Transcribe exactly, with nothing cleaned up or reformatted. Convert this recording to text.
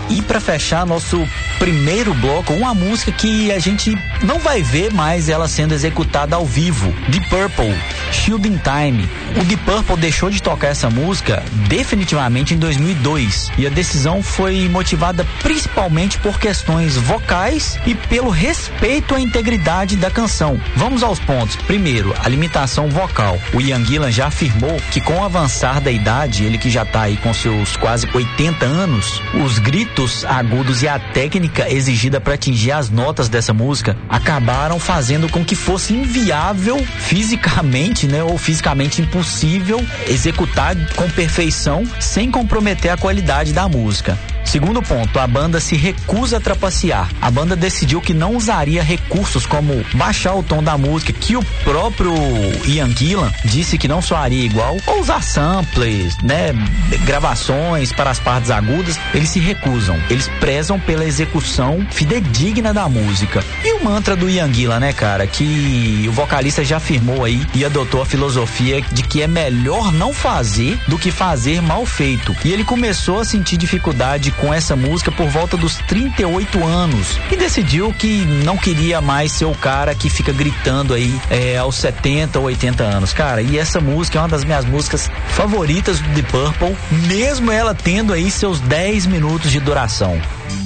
E para fechar nosso primeiro bloco, uma música que a gente não vai ver mais ela sendo executada ao vivo, Deep Purple, Shielding Time. O Deep Purple deixou de tocar essa música definitivamente em dois mil e dois, e a decisão foi motivada principalmente por questões vocais e pelo respeito à integridade da canção. Vamos aos pontos. Primeiro, a limitação vocal. O Ian Gillan já afirmou que com o avançar da idade, ele que já tá aí com seus quase oitenta anos, os gritos agudos e a técnica exigida para atingir as notas dessa música acabaram fazendo com que fosse inviável fisicamente, né, ou fisicamente impossível executar com perfeição sem comprometer a qualidade da música. Segundo ponto, a banda se recusa a trapacear. A banda decidiu que não usaria recursos como baixar o tom da música, que o próprio Ian Gillan disse que não soaria igual, ou usar samples, né, gravações para as partes agudas. Eles se recusam. Eles prezam pela execução fidedigna da música. E o mantra do Ian Gillan, né, cara, que o vocalista já afirmou aí e adotou a filosofia de que é melhor não fazer do que fazer mal feito. E ele começou a sentir dificuldade com essa música por volta dos trinta e oito anos e decidiu que não queria mais ser o cara que fica gritando aí é, aos setenta ou oitenta anos, cara. E essa música é uma das minhas músicas favoritas do Deep Purple, mesmo ela tendo aí seus dez minutos de duração.